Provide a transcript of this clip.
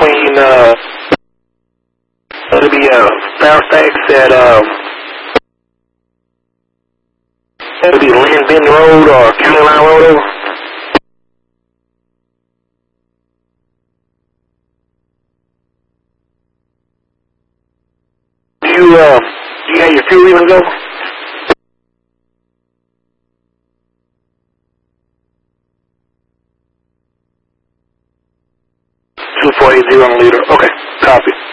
between, it'll be, Fairfax at, it'll be Lynn Benton Road or County Line Road over. Do you have your fuel even go? 2480 on a liter. Okay, copy.